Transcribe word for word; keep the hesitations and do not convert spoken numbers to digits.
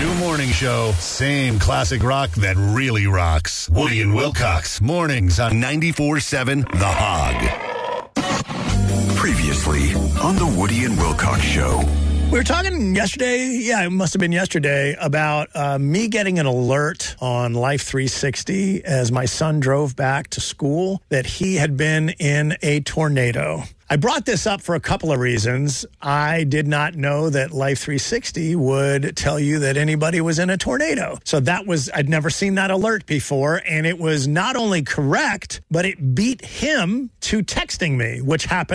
New morning show. Same classic rock that really rocks. Woody and Wilcox. Mornings on ninety-four seven The Hog. Previously on the Woody and Wilcox Show. We were talking yesterday, yeah, it must have been yesterday, about uh, me getting an alert on Life three sixty as my son drove back to school that he had been in a tornado. I brought this up for a couple of reasons. I did not know that Life three sixty would tell you that anybody was in a tornado. So that was, I'd never seen that alert before, and it was not only correct, but it beat him to texting me, which happened